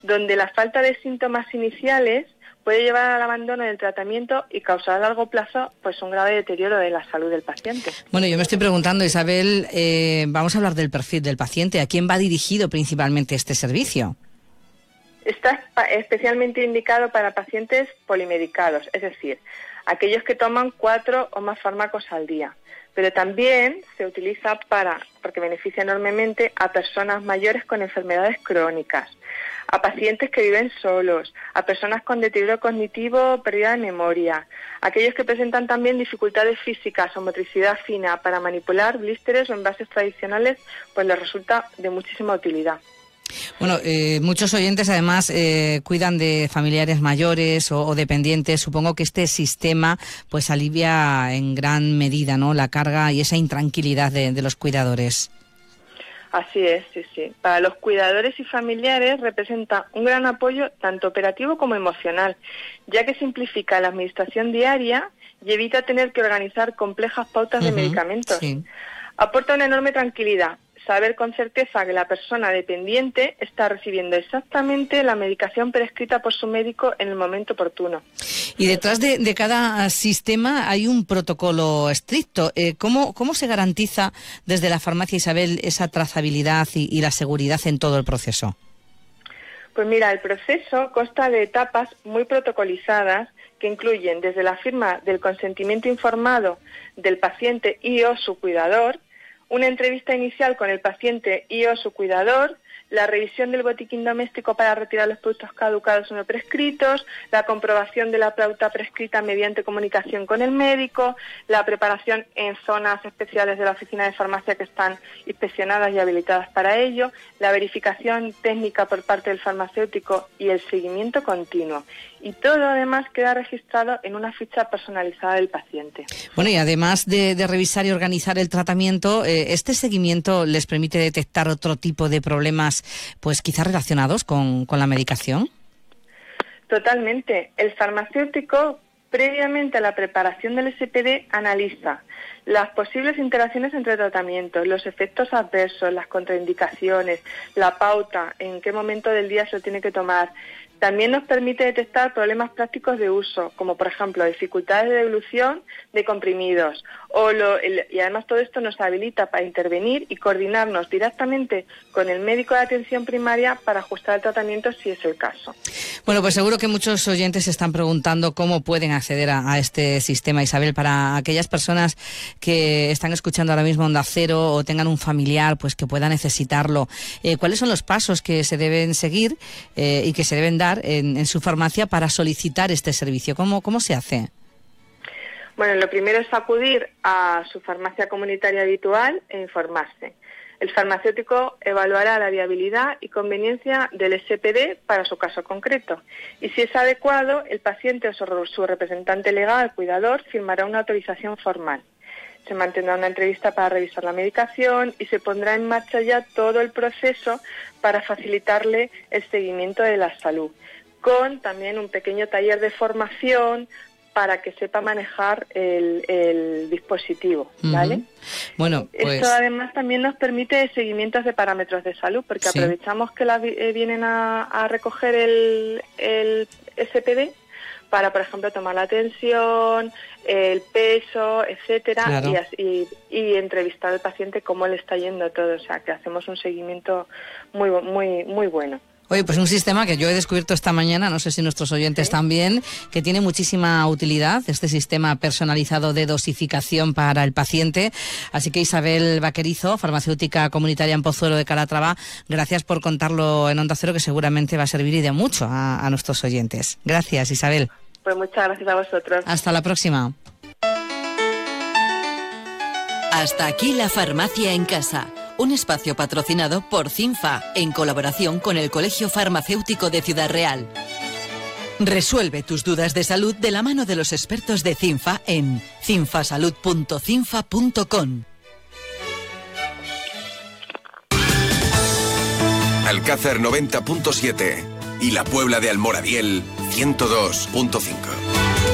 donde la falta de síntomas iniciales puede llevar al abandono del tratamiento y causar a largo plazo pues un grave deterioro de la salud del paciente. Bueno, yo me estoy preguntando, Isabel, vamos a hablar del perfil del paciente. ¿A quién va dirigido principalmente este servicio? Está especialmente indicado para pacientes polimedicados, es decir, aquellos que toman 4 o más fármacos al día. Pero también se utiliza porque beneficia enormemente a personas mayores con enfermedades crónicas, a pacientes que viven solos, a personas con deterioro cognitivo, pérdida de memoria, aquellos que presentan también dificultades físicas o motricidad fina para manipular blísteres o envases tradicionales, pues les resulta de muchísima utilidad. Bueno, muchos oyentes además cuidan de familiares mayores o dependientes. Supongo que este sistema pues alivia en gran medida, ¿no?, la carga y esa intranquilidad de los cuidadores. Así es, sí. Para los cuidadores y familiares representa un gran apoyo tanto operativo como emocional, ya que simplifica la administración diaria y evita tener que organizar complejas pautas de medicamentos. Sí. Aporta una enorme tranquilidad saber con certeza que la persona dependiente está recibiendo exactamente la medicación prescrita por su médico en el momento oportuno. Y detrás de cada sistema hay un protocolo estricto. ¿Cómo se garantiza desde la farmacia, Isabel, esa trazabilidad y la seguridad en todo el proceso? Pues mira, el proceso consta de etapas muy protocolizadas que incluyen desde la firma del consentimiento informado del paciente y o su cuidador, una entrevista inicial con el paciente y o su cuidador, la revisión del botiquín doméstico para retirar los productos caducados o no prescritos, la comprobación de la pauta prescrita mediante comunicación con el médico, la preparación en zonas especiales de la oficina de farmacia que están inspeccionadas y habilitadas para ello, la verificación técnica por parte del farmacéutico y el seguimiento continuo. Y todo además queda registrado en una ficha personalizada del paciente. Bueno, y además de revisar y organizar el tratamiento, ¿este seguimiento les permite detectar otro tipo de problemas, pues quizás relacionados con la medicación? Totalmente. El farmacéutico, previamente a la preparación del SPD, analiza las posibles interacciones entre tratamientos, los efectos adversos, las contraindicaciones, la pauta, en qué momento del día se lo tiene que tomar. También nos permite detectar problemas prácticos de uso, como por ejemplo dificultades de dilución de comprimidos. Y además todo esto nos habilita para intervenir y coordinarnos directamente con el médico de atención primaria para ajustar el tratamiento si es el caso. Bueno, pues seguro que muchos oyentes se están preguntando cómo pueden acceder a este sistema, Isabel, para aquellas personas que están escuchando ahora mismo Onda Cero o tengan un familiar pues que pueda necesitarlo. ¿Cuáles son los pasos que se deben seguir y que se deben dar en su farmacia para solicitar este servicio? ¿Cómo se hace? Bueno, lo primero es acudir a su farmacia comunitaria habitual e informarse. El farmacéutico evaluará la viabilidad y conveniencia del SPD para su caso concreto. Y si es adecuado, el paciente o su representante legal, cuidador, firmará una autorización formal. Se mantendrá una entrevista para revisar la medicación y se pondrá en marcha ya todo el proceso para facilitarle el seguimiento de la salud, con también un pequeño taller de formación para que sepa manejar el dispositivo, ¿vale? Bueno, pues... Esto además también nos permite seguimientos de parámetros de salud, porque sí, aprovechamos que vienen a recoger el SPD para, por ejemplo, tomar la tensión, el peso, etcétera, claro, y entrevistar al paciente cómo le está yendo todo. O sea, que hacemos un seguimiento muy bueno. Oye, pues un sistema que yo he descubierto esta mañana, no sé si nuestros oyentes también, que tiene muchísima utilidad, este sistema personalizado de dosificación para el paciente. Así que Isabel Vaquerizo, farmacéutica comunitaria en Pozuelo de Calatrava, gracias por contarlo en Onda Cero, que seguramente va a servir y de mucho a nuestros oyentes. Gracias, Isabel. Pues muchas gracias a vosotros. Hasta la próxima. Hasta aquí la farmacia en casa. Un espacio patrocinado por CINFA, en colaboración con el Colegio Farmacéutico de Ciudad Real. Resuelve tus dudas de salud de la mano de los expertos de CINFA en cinfasalud.cinfa.com. Alcázar 90.7 y la Puebla de Almoradiel 102.5.